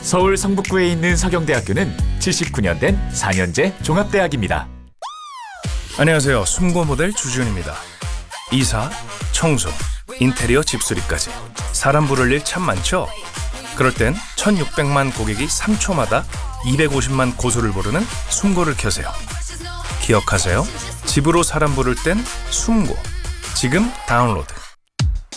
서울 성북구에 있는 서경대학교는 79년 된 4년제 종합대학입니다. 안녕하세요. 숨고 모델 주지훈입니다. 이사, 청소, 인테리어 집수리까지 사람 부를 일 참 많죠? 그럴 땐 1600만 고객이 3초마다 250만 고소를 부르는 숨고를 켜세요. 기억하세요. 집으로 사람 부를 땐 숨고. 지금 다운로드.